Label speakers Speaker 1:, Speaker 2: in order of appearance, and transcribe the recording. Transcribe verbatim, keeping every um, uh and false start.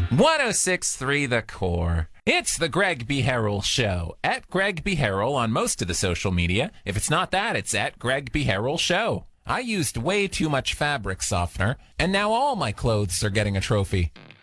Speaker 1: one oh six point three The Core. It's the Greg B. Harrell Show. At Greg B. Harrell on most of the social media. If it's not that, it's at Greg B. Harrell Show. I used way too much fabric softener, and now all my clothes are getting a trophy.